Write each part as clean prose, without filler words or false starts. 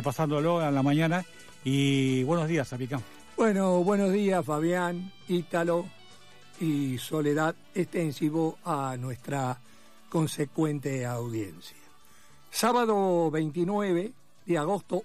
pasándolo a la mañana. Y buenos días, Apicán. Bueno, buenos días, Fabián, Ítalo y Soledad, extensivo a nuestra consecuente audiencia. Sábado 29 de agosto,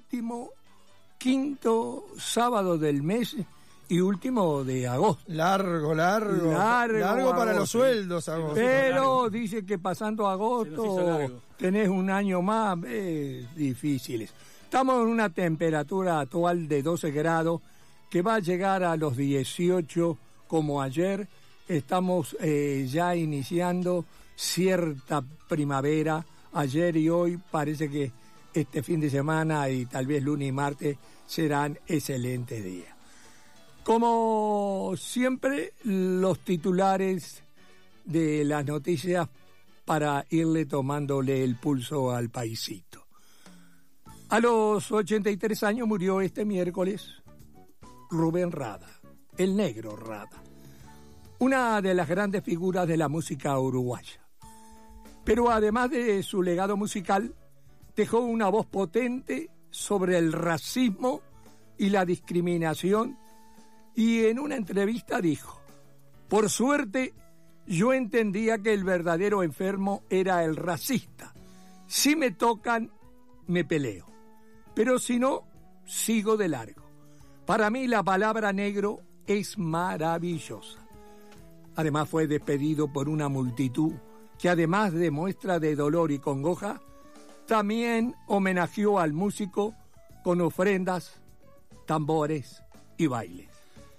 quinto sábado del mes y último de agosto. Largo para los sueldos, agosto. Pero dice que pasando agosto tenés un año más difíciles. Estamos en una temperatura actual de 12 grados que va a llegar a los 18 como ayer. Estamos ya iniciando cierta primavera. Ayer y hoy parece que este fin de semana y tal vez lunes y martes serán excelentes días. Como siempre, los titulares de las noticias para irle tomándole el pulso al paisito. A los 83 años murió este miércoles Rubén Rada, el negro Rada, una de las grandes figuras de la música uruguaya. Pero además de su legado musical, dejó una voz potente sobre el racismo y la discriminación, y en una entrevista dijo: por suerte, yo entendía que el verdadero enfermo era el racista. Si me tocan, me peleo, pero si no, sigo de largo. Para mí la palabra negro es maravillosa. Además fue despedido por una multitud que, además de muestra de dolor y congoja, también homenajeó al músico con ofrendas, tambores y bailes.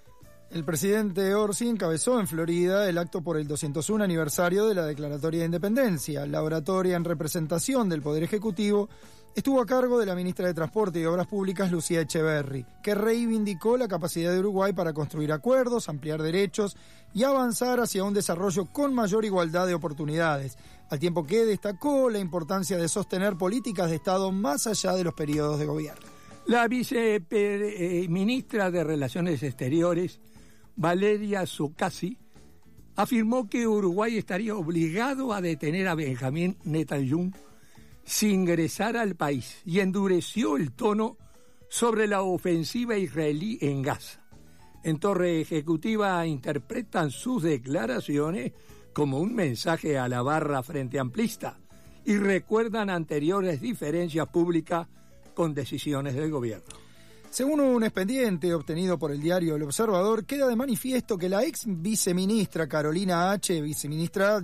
El presidente Orsi encabezó en Florida el acto por el 201 aniversario de la Declaratoria de Independencia. La oratoria en representación del Poder Ejecutivo estuvo a cargo de la ministra de Transporte y Obras Públicas, Lucía Echeverri, que reivindicó la capacidad de Uruguay para construir acuerdos, ampliar derechos y avanzar hacia un desarrollo con mayor igualdad de oportunidades, al tiempo que destacó la importancia de sostener políticas de Estado más allá de los periodos de gobierno. La viceministra de Relaciones Exteriores, Valeria Zuccasi, afirmó que Uruguay estaría obligado a detener a Benjamín Netanyahu si ingresara al país, y endureció el tono sobre la ofensiva israelí en Gaza. En Torre Ejecutiva interpretan sus declaraciones como un mensaje a la barra frente amplista y recuerdan anteriores diferencias públicas con decisiones del gobierno. Según un expediente obtenido por el diario El Observador, queda de manifiesto que la ex viceministra Carolina H., viceministra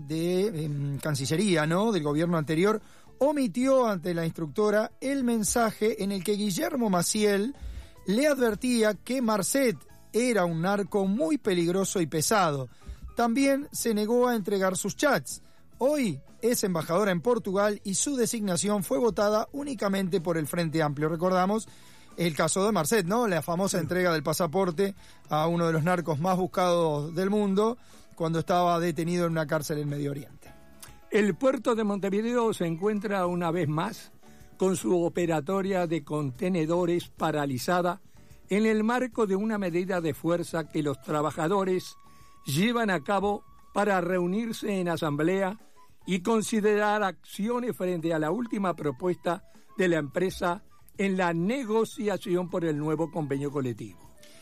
de Cancillería, del gobierno anterior, omitió ante la instructora el mensaje en el que Guillermo Maciel le advertía que Marcet era un narco muy peligroso y pesado. También se negó a entregar sus chats. Hoy es embajadora en Portugal y su designación fue votada únicamente por el Frente Amplio. Recordamos el caso de Marcet, la famosa entrega del pasaporte a uno de los narcos más buscados del mundo cuando estaba detenido en una cárcel en Medio Oriente. El puerto de Montevideo se encuentra una vez más con su operatoria de contenedores paralizada en el marco de una medida de fuerza que los trabajadores llevan a cabo para reunirse en asamblea y considerar acciones frente a la última propuesta de la empresa en la negociación por el nuevo convenio colectivo.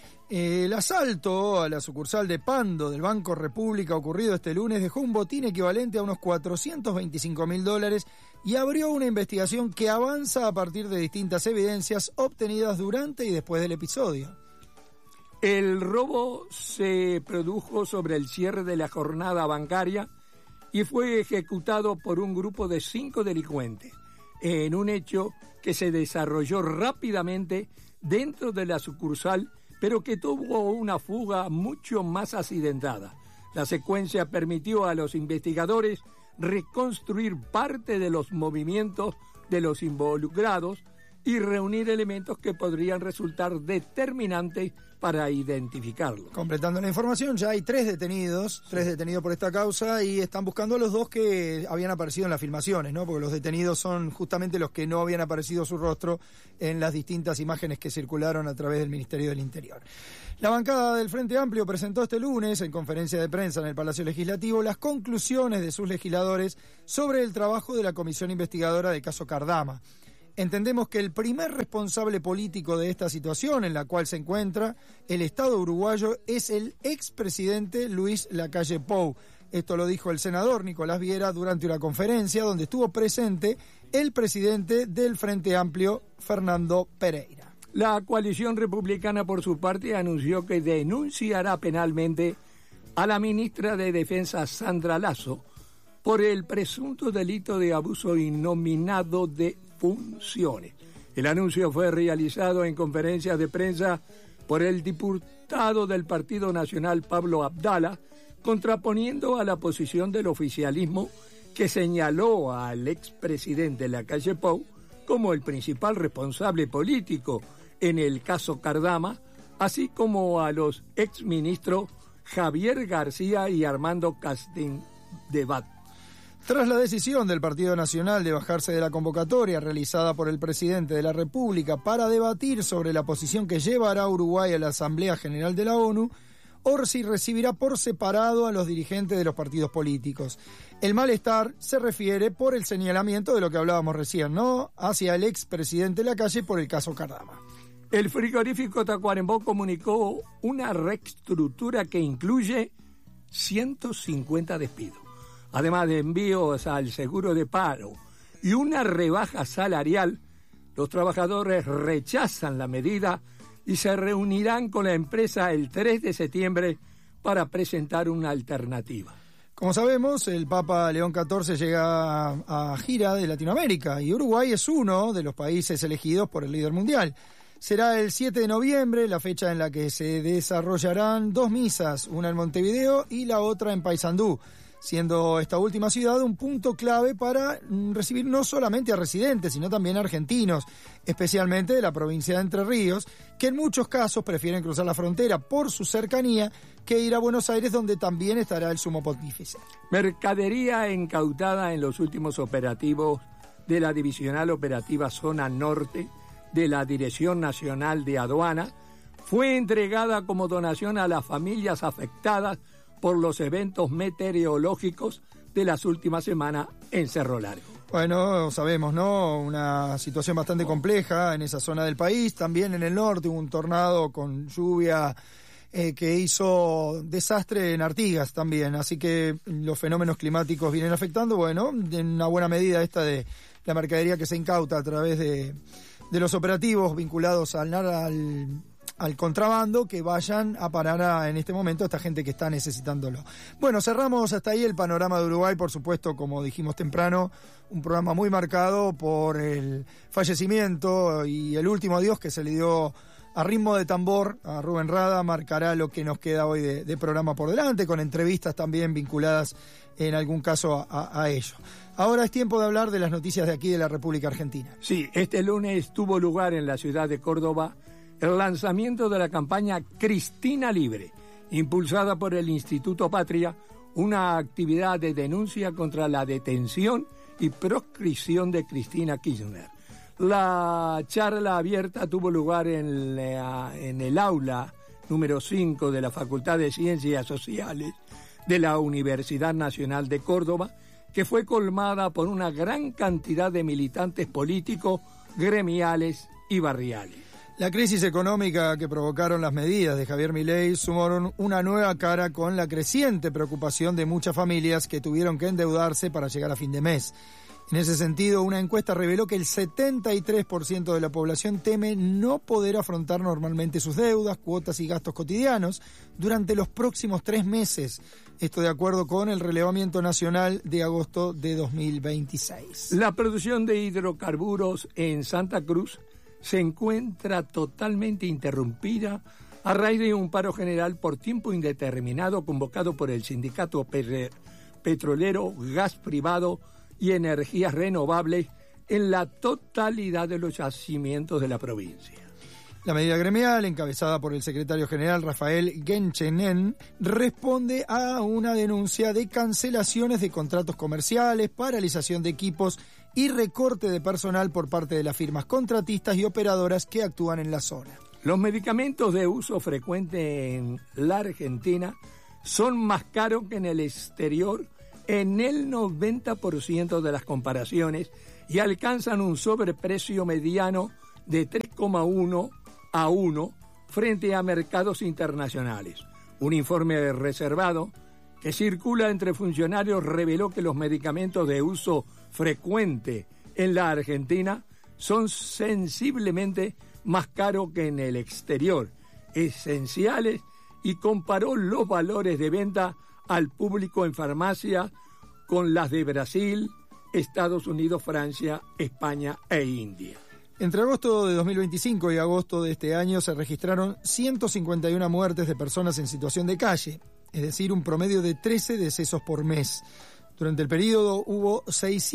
El asalto a la sucursal de Pando del Banco República ocurrido este lunes dejó un botín equivalente a unos $425.000 y abrió una investigación que avanza a partir de distintas evidencias obtenidas durante y después del episodio. El robo se produjo sobre el cierre de la jornada bancaria y fue ejecutado por un grupo de 5 delincuentes, en un hecho que se desarrolló rápidamente dentro de la sucursal, pero que tuvo una fuga mucho más accidentada. La secuencia permitió a los investigadores reconstruir parte de los movimientos de los involucrados y reunir elementos que podrían resultar determinantes para identificarlo. Completando la información, ya hay 3 detenidos, 3 detenidos por esta causa, y están buscando a los 2 que habían aparecido en las filmaciones, porque los detenidos son justamente los que no habían aparecido su rostro en las distintas imágenes que circularon a través del Ministerio del Interior. La bancada del Frente Amplio presentó este lunes, en conferencia de prensa en el Palacio Legislativo, las conclusiones de sus legisladores sobre el trabajo de la comisión investigadora del caso Cardama. Entendemos que el primer responsable político de esta situación en la cual se encuentra el Estado uruguayo es el expresidente Luis Lacalle Pou. Esto lo dijo el senador Nicolás Viera durante una conferencia donde estuvo presente el presidente del Frente Amplio, Fernando Pereira. La coalición republicana, por su parte, anunció que denunciará penalmente a la ministra de Defensa, Sandra Lasso, por el presunto delito de abuso innominado de funciones. El anuncio fue realizado en conferencia de prensa por el diputado del Partido Nacional, Pablo Abdala, contraponiendo a la posición del oficialismo que señaló al expresidente Lacalle Pou como el principal responsable político en el caso Cardama, así como a los exministros Javier García y Armando Castendebat. Tras la decisión del Partido Nacional de bajarse de la convocatoria realizada por el presidente de la República para debatir sobre la posición que llevará Uruguay a la Asamblea General de la ONU, Orsi recibirá por separado a los dirigentes de los partidos políticos. El malestar se refiere por el señalamiento de lo que hablábamos recién, ¿no?, hacia el expresidente Lacalle por el caso Cardama. El frigorífico Tacuarembó comunicó una reestructura que incluye 150 despidos, además de envíos al seguro de paro y una rebaja salarial. Los trabajadores rechazan la medida y se reunirán con la empresa el 3 de septiembre para presentar una alternativa. Como sabemos, el Papa León XIV llega a gira de Latinoamérica y Uruguay es uno de los países elegidos por el líder mundial. Será el 7 de noviembre, la fecha en la que se desarrollarán 2 misas, una en Montevideo y la otra en Paysandú, siendo esta última ciudad un punto clave para recibir no solamente a residentes, sino también a argentinos, especialmente de la provincia de Entre Ríos, que en muchos casos prefieren cruzar la frontera por su cercanía que ir a Buenos Aires, donde también estará el sumo pontífice. Mercadería incautada en los últimos operativos de la Divisional Operativa Zona Norte de la Dirección Nacional de Aduana fue entregada como donación a las familias afectadas por los eventos meteorológicos de las últimas semanas en Cerro Largo. Bueno, sabemos, ¿no?, una situación bastante compleja en esa zona del país. También en el norte hubo un tornado con lluvia que hizo desastre en Artigas también. Así que los fenómenos climáticos vienen afectando. Bueno, en una buena medida esta de la mercadería que se incauta a través de los operativos vinculados al contrabando, que vayan a parar en este momento a esta gente que está necesitándolo. Bueno, cerramos hasta ahí el panorama de Uruguay, por supuesto, como dijimos temprano, un programa muy marcado por el fallecimiento y el último adiós que se le dio a ritmo de tambor a Rubén Rada. Marcará lo que nos queda hoy de programa por delante, con entrevistas también vinculadas en algún caso a ello. Ahora es tiempo de hablar de las noticias de aquí de la República Argentina. Sí, este lunes tuvo lugar en la ciudad de Córdoba el lanzamiento de la campaña Cristina Libre, impulsada por el Instituto Patria, una actividad de denuncia contra la detención y proscripción de Cristina Kirchner. La charla abierta tuvo lugar en el aula número 5 de la Facultad de Ciencias Sociales de la Universidad Nacional de Córdoba, que fue colmada por una gran cantidad de militantes políticos, gremiales y barriales. La crisis económica que provocaron las medidas de Javier Milei sumaron una nueva cara con la creciente preocupación de muchas familias que tuvieron que endeudarse para llegar a fin de mes. En ese sentido, una encuesta reveló que el 73% de la población teme no poder afrontar normalmente sus deudas, cuotas y gastos cotidianos durante los próximos 3 meses. Esto de acuerdo con el relevamiento nacional de agosto de 2026. La producción de hidrocarburos en Santa Cruz se encuentra totalmente interrumpida a raíz de un paro general por tiempo indeterminado convocado por el sindicato petrolero, gas privado y energías renovables en la totalidad de los yacimientos de la provincia. La medida gremial, encabezada por el secretario general Rafael Genchenen, responde a una denuncia de cancelaciones de contratos comerciales, paralización de equipos y recorte de personal por parte de las firmas contratistas y operadoras que actúan en la zona. Los medicamentos de uso frecuente en la Argentina son más caros que en el exterior en el 90% de las comparaciones y alcanzan un sobreprecio mediano de 3,1 a 1 frente a mercados internacionales. Un informe reservado que circula entre funcionarios reveló que los medicamentos de uso frecuente en la Argentina son sensiblemente más caros que en el exterior, esenciales, y comparó los valores de venta al público en farmacia con las de Brasil, Estados Unidos, Francia, España e India. Entre agosto de 2025 y agosto de este año se registraron 151 muertes de personas en situación de calle, es decir, un promedio de 13 decesos por mes. Durante el periodo hubo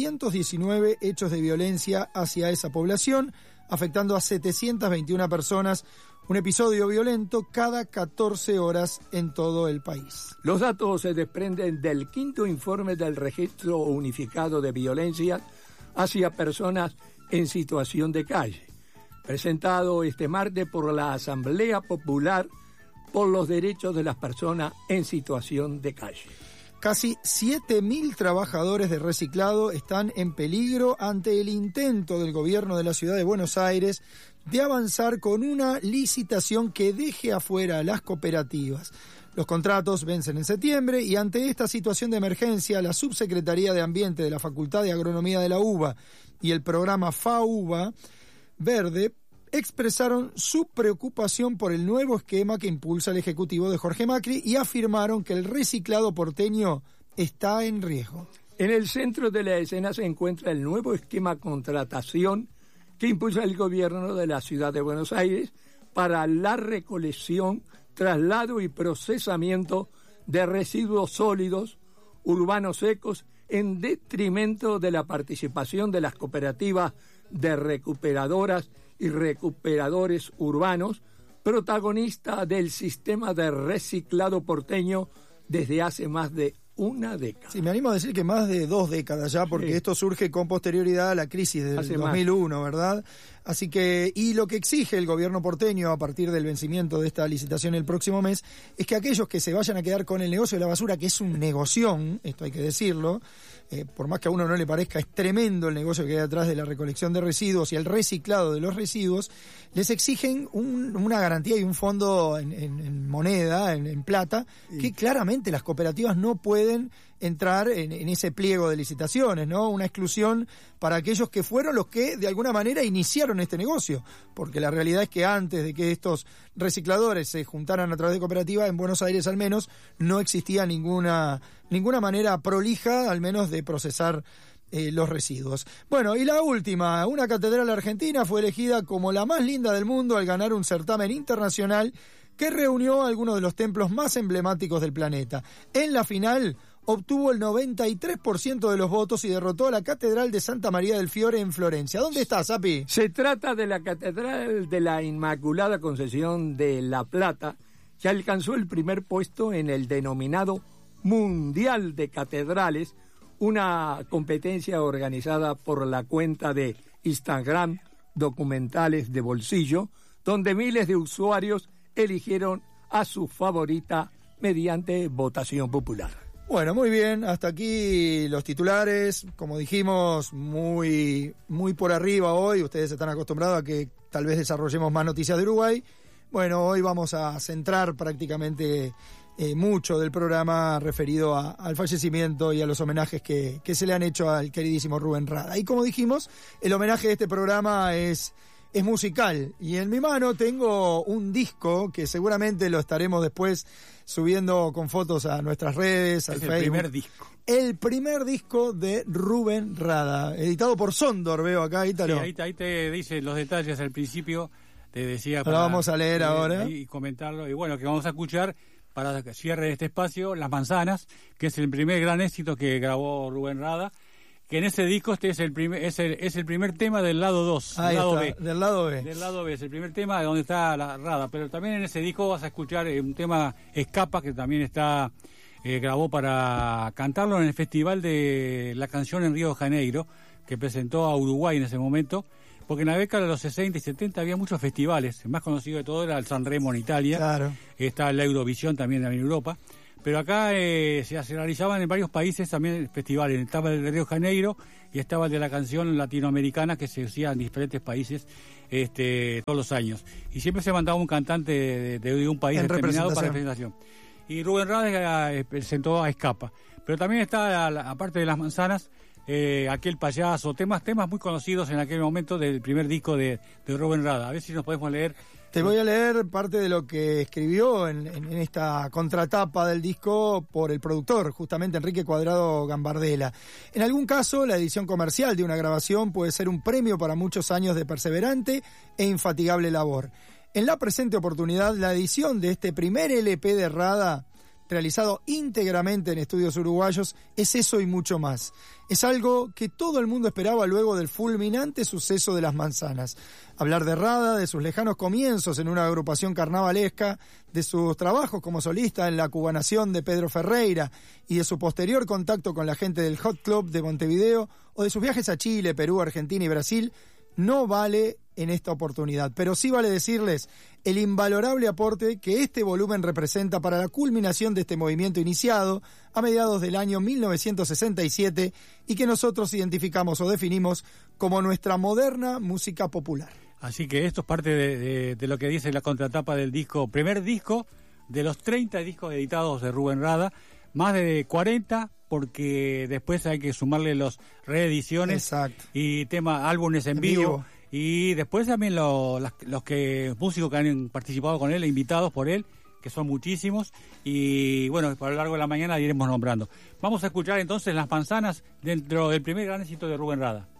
619 hechos de violencia hacia esa población, afectando a 721 personas, un episodio violento cada 14 horas en todo el país. Los datos se desprenden del 5º informe del Registro Unificado de Violencia hacia personas en situación de calle, presentado este martes por la Asamblea Popular por los Derechos de las Personas en Situación de Calle. Casi 7.000 trabajadores de reciclado están en peligro ante el intento del gobierno de la ciudad de Buenos Aires de avanzar con una licitación que deje afuera a las cooperativas. Los contratos vencen en septiembre y ante esta situación de emergencia, la Subsecretaría de Ambiente de la Facultad de Agronomía de la UBA y el programa FAUBA Verde expresaron su preocupación por el nuevo esquema que impulsa el Ejecutivo de Jorge Macri y afirmaron que el reciclado porteño está en riesgo. En el centro de la escena se encuentra el nuevo esquema contratación que impulsa el gobierno de la ciudad de Buenos Aires para la recolección, traslado y procesamiento de residuos sólidos urbanos secos en detrimento de la participación de las cooperativas de recuperadoras y recuperadores urbanos, protagonista del sistema de reciclado porteño desde hace más de una década. Sí, me animo a decir que más de 2 décadas ya, porque sí, esto surge con posterioridad a la crisis del 2001, ¿verdad? Así que, y lo que exige el gobierno porteño a partir del vencimiento de esta licitación el próximo mes, es que aquellos que se vayan a quedar con el negocio de la basura, que es un negoción, esto hay que decirlo, por más que a uno no le parezca, es tremendo el negocio que hay detrás de la recolección de residuos y el reciclado de los residuos, les exigen una garantía y un fondo en moneda, en plata, que claramente las cooperativas no pueden entrar en ese pliego de licitaciones, ¿no? Una exclusión para aquellos que fueron los que de alguna manera iniciaron este negocio, porque la realidad es que antes de que estos recicladores se juntaran a través de cooperativas, en Buenos Aires al menos, no existía ninguna manera prolija, al menos, de procesar los residuos. Bueno, y la última, una catedral argentina fue elegida como la más linda del mundo al ganar un certamen internacional que reunió a algunos de los templos más emblemáticos del planeta. En la final obtuvo el 93% de los votos y derrotó a la Catedral de Santa María del Fiore en Florencia. ¿Dónde está, Sapi? Se trata de la Catedral de la Inmaculada Concepción de La Plata, que alcanzó el primer puesto en el denominado Mundial de Catedrales, una competencia organizada por la cuenta de Instagram Documentales de Bolsillo, donde miles de usuarios eligieron a su favorita mediante votación popular. Bueno, muy bien, hasta aquí los titulares, como dijimos, muy por arriba hoy, ustedes están acostumbrados a que tal vez desarrollemos más noticias de Uruguay. Bueno, hoy vamos a centrar prácticamente mucho del programa referido al fallecimiento y a los homenajes que se le han hecho al queridísimo Rubén Rada. Y como dijimos, el homenaje de este programa es musical, y en mi mano tengo un disco que seguramente lo estaremos después subiendo con fotos a nuestras redes, al Facebook. El primer disco. El primer disco de Rubén Rada, editado por Sondor, veo acá, Ítalo. Sí, ahí te dice los detalles al principio, te decía. Lo vamos a leer ahora. Y comentarlo, y bueno, que vamos a escuchar para cierre de este espacio, Las Manzanas, que es el primer gran éxito que grabó Rubén Rada, que en ese disco es el primer tema del lado 2, del lado B. Del lado B, es el primer tema de donde está la Rada, pero también en ese disco vas a escuchar un tema Escapa, que también grabó para cantarlo en el Festival de la Canción en Río de Janeiro, que presentó a Uruguay en ese momento, porque en la década de los 60 y 70 había muchos festivales, el más conocido de todo era el San Remo en Italia, claro. Está la Eurovisión también en Europa, Pero acá se realizaban en varios países también festivales. Estaba el de Río de Janeiro y estaba el de la canción latinoamericana que se hacía en diferentes países todos los años. Y siempre se mandaba un cantante de un país determinado para representación. Y Rubén Rada presentó a Escapa. Pero también está, aparte de Las Manzanas, Aquel Payaso, temas muy conocidos en aquel momento del primer disco de Rubén Rada. A ver si nos podemos leer. Te voy a leer parte de lo que escribió en esta contratapa del disco por el productor, justamente Enrique Cuadrado Gambardella. En algún caso, la edición comercial de una grabación puede ser un premio para muchos años de perseverante e infatigable labor. En la presente oportunidad, la edición de este primer LP de Rada, realizado íntegramente en estudios uruguayos, es eso y mucho más. Es algo que todo el mundo esperaba luego del fulminante suceso de Las Manzanas. Hablar de Rada, de sus lejanos comienzos en una agrupación carnavalesca, de sus trabajos como solista en la cubanación de Pedro Ferreira y de su posterior contacto con la gente del Hot Club de Montevideo o de sus viajes a Chile, Perú, Argentina y Brasil, no vale en esta oportunidad, pero sí vale decirles el invalorable aporte que este volumen representa para la culminación de este movimiento iniciado a mediados del año 1967 y que nosotros identificamos o definimos como nuestra moderna música popular. Así que esto es parte de lo que dice la contratapa del disco, primer disco de los 30 discos editados de Rubén Rada, más de 40 porque después hay que sumarle los reediciones. Exacto. Y álbumes en vivo. Y después también los músicos que han participado con él, invitados por él, que son muchísimos. Y bueno, a lo largo de la mañana iremos nombrando. Vamos a escuchar entonces Las Manzanas dentro del primer gran éxito de Rubén Rada.